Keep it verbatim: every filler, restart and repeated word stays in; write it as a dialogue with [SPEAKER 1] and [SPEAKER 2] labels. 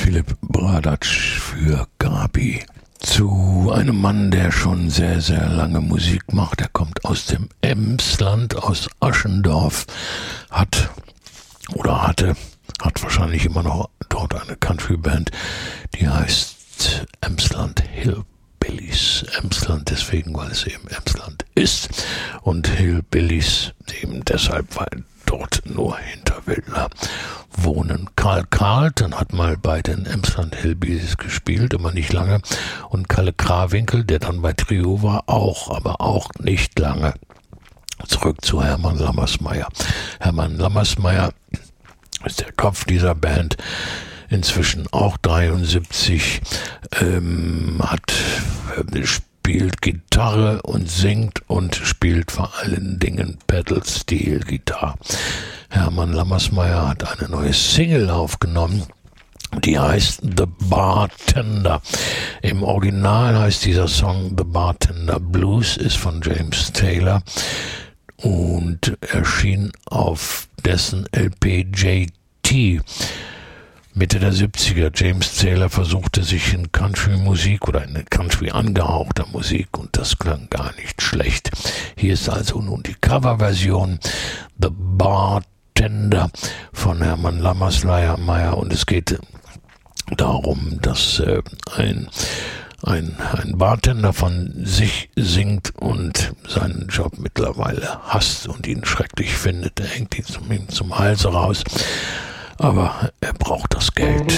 [SPEAKER 1] Philipp Bradatsch für Gabi. Zu einem Mann, der schon sehr, sehr lange Musik macht. Er kommt aus dem Emsland, aus Aschendorf, hat oder hatte, hat wahrscheinlich immer noch dort eine Country-Band, die heißt Emsland Hillbillies. Emsland deswegen, weil es eben Emsland ist, und Hillbillies eben deshalb, weil dort nur Hinterwäldler wohnen. Karl Carlton hat mal bei den Emsland Hillbillies gespielt, immer nicht lange. Und Kalle Krawinkel, der dann bei Trio war, auch, aber auch nicht lange. Zurück zu Hermann Lammersmeyer. Hermann Lammersmeyer ist der Kopf dieser Band, inzwischen auch dreiundsiebzig, ähm, hat äh, spielt Gitarre und singt und spielt vor allen Dingen Pedal-Steel-Gitarre. Hermann Lammersmeyer hat eine neue Single aufgenommen, die heißt The Bartender. Im Original heißt dieser Song The Bartender Blues, ist von James Taylor und erschien auf dessen L P J T. Mitte der siebziger. James Taylor versuchte sich in Country-Musik oder in Country angehauchter Musik, und das klang gar nicht schlecht. Hier ist also nun die Coverversion The Bartender von Hermann Lammersmeyer, und es geht darum, dass äh, ein, ein, ein Bartender von sich singt und seinen Job mittlerweile hasst und ihn schrecklich findet. Er hängt ihn zum, ihm zum Hals raus. Aber er braucht das Geld.